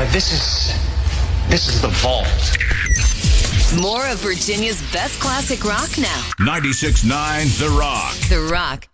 This is the vault. More of Virginia's best classic rock now. 96.9 The Rock. The Rock